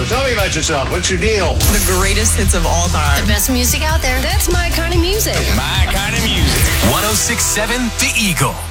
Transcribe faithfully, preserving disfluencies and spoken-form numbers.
So tell me about yourself. What's your deal? The greatest hits of all time. The best music out there. That's my kind of music. My kind of music. one oh six point seven The Eagle.